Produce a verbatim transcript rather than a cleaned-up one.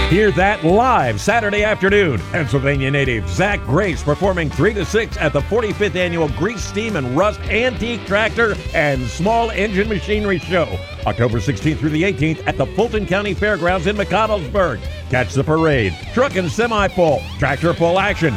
Hear that live Saturday afternoon. Pennsylvania native Zach Grace performing three to six at the forty-fifth Annual Grease, Steam, and Rust Antique Tractor and Small Engine Machinery Show. October sixteenth through the eighteenth at the Fulton County Fairgrounds in McConnellsburg. Catch the parade, truck and semi-pull, tractor pull action,